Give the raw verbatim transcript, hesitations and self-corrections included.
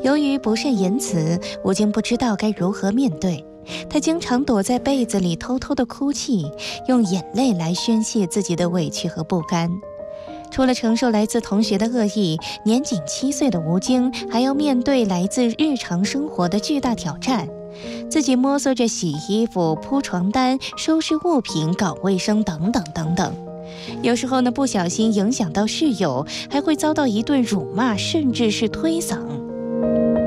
由于不善言辞，吴京不知道该如何面对。他经常躲在被子里偷偷的哭泣，用眼泪来宣泄自己的委屈和不甘。除了承受来自同学的恶意，年仅七岁的吴京还要面对来自日常生活的巨大挑战。自己摸索着洗衣服、铺床单、收拾物品、搞卫生等等等等。有时候呢，不小心影响到室友，还会遭到一顿辱骂，甚至是推搡。